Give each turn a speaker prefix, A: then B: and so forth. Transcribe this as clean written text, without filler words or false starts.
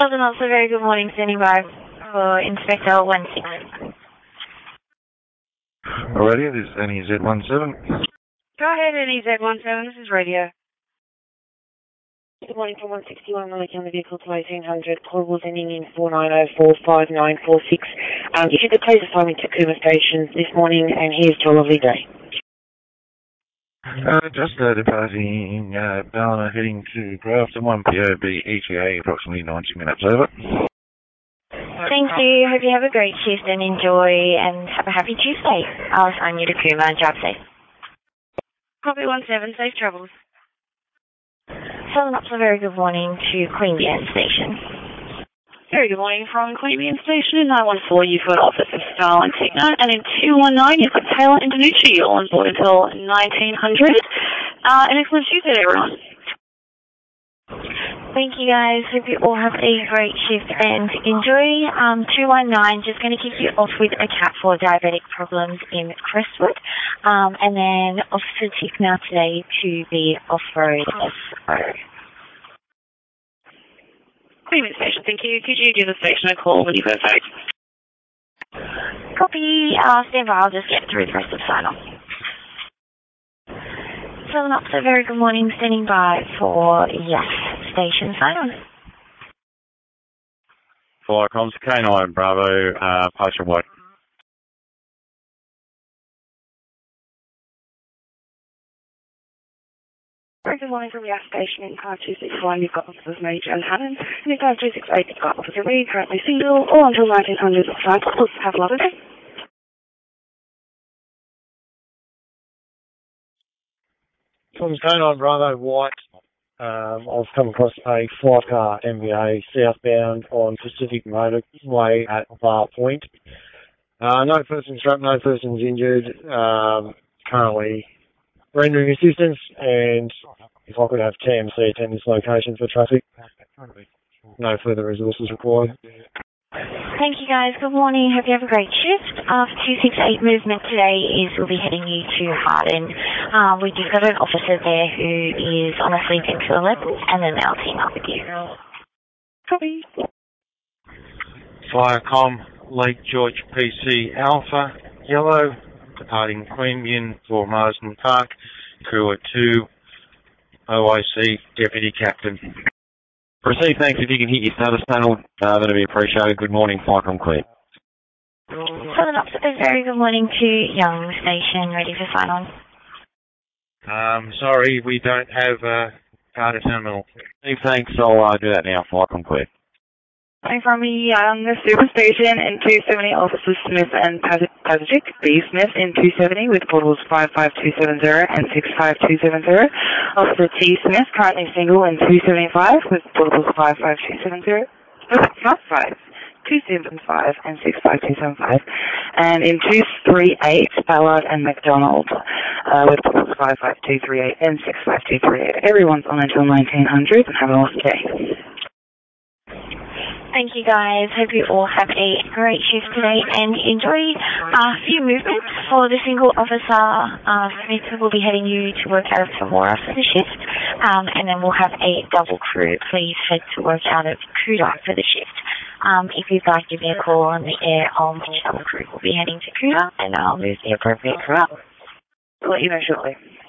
A: Southern also very good morning, standing by for Inspector 16.
B: Radio, this is NEZ17.
A: Go ahead, NEZ17, this is radio. Good morning from 161, Maliki on the vehicle to 1800, callables ending in 49045946. If you could please assign me to Kuma Station this morning, and here's to a lovely day.
B: Just departing Ballina, heading to Grafton, 1 POB ETA, approximately 90 minutes over.
A: Thank you. Hope you have a great shift and enjoy, and have a happy Tuesday. I'll assign you to Kuma and drive safe. Copy 17, safe travels. Southern Ups, a very good morning to Queanbeyan Station. Very good morning from Queanbeyan Station in 914. You've got Officer Star and Tigna, and in 219 you've got Taylor and Danucci, all on board until 1900. An excellent Tuesday, everyone. Thank you, guys. Hope you all have a great shift and enjoy. 219, just going to kick you off with a cat for diabetic problems in Crestwood. And then Officer Tigna today to the off-road SO. Queanbeyan Station, thank you. Could you give the station a call when you've heard back? Copy. Stand by. I'll just get through the rest of the sign-off. Southern Ups, a very good morning, standing by for Yes Station sign-on.
C: For comms K9 Bravo, Potion White.
A: Very good morning from Yes Station in car 261. You've got Officers Major and Hannon. And in car 268, you've got Officer Reed, currently single, all until 1900 at time. Have a lovely day.
D: From K9 Bravo White, I've come across a flight car MVA southbound on Pacific Motorway at Bar Point. No person's trapped, no person's injured. Currently rendering assistance, and if I could have TMC attend this location for traffic. No further resources required.
A: Thank you, guys. Good morning. Hope you have a great shift. 268 movement today is we'll be heading you to Harden. We do got an officer there who is on a sleep into 11, and then they'll team up with you. Copy.
B: Firecom, Lake George PC Alpha, Yellow, departing Queanbeyan for Marsden Park, crew at 2, OIC, Deputy Captain.
C: Receive, thanks. If you can hit your status panel, that'd be appreciated. Good morning, Firecom clear.
A: Southern Ups, a very good morning to Young Station, ready for sign-on.
B: Sorry, we don't have a data terminal.
C: Receive, thanks. I'll do that now, Firecom clear.
A: Coming from Young Superstation in 270, Officers Smith and Pazic, B. Smith in 270 with portals 55270 and 65270. Officer T. Smith, currently single in 275 with portals 55270, 275 and 65275. And in 238, Ballard and McDonald with portals 55238 and 65238. Everyone's on until 1900 and have a awesome day. Thank you, guys. Hope you all have a great shift today and enjoy a few movements. For the single officer, Smith will be heading you to work out of Tamora for the shift, and then we'll have a double crew. Please head to work out of Kuta for the shift. If you'd like, give me a call on the air on which double crew will be heading to Kuta, and I'll move the appropriate crew up. I'll let you know shortly.